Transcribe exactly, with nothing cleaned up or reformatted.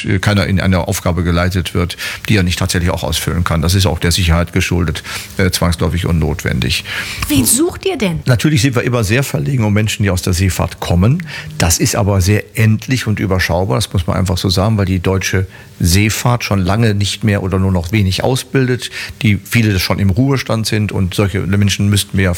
und keiner in eine Aufgabe geleitet wird, die er nicht tatsächlich auch ausfüllen kann. Das ist auch der Sicherheit geschuldet, äh, zwangsläufig und notwendig. Wen sucht ihr denn? Natürlich sind wir immer sehr verlegen um Menschen, die aus der Seefahrt kommen. Das ist aber sehr endlich und überschaubar, das muss man einfach so sagen, weil die deutsche Seefahrt schon lange nicht mehr oder nur noch wenig ausbildet, die viele schon im Ruhestand sind und solche Menschen müssten wir